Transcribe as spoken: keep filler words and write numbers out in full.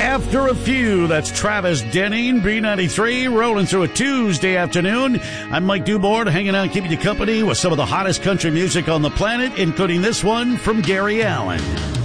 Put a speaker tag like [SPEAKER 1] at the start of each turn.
[SPEAKER 1] After a Few. That's Travis Denning, B ninety-three, rolling through a Tuesday afternoon. I'm Mike Dubord, hanging out, keeping you company with some of the hottest country music on the planet, including this one from Gary Allan.